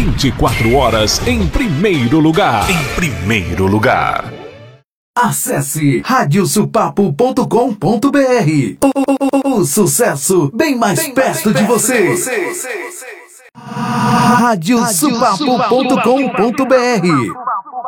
24 horas em primeiro lugar. Em primeiro lugar. Acesse radiosupapo.com.br. O sucesso bem mais perto de você. radiosupapo.com.br